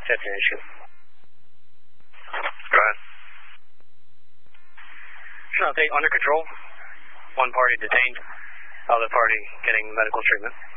That's an issue. Go ahead. Sure, under control. One party detained, other party getting medical treatment.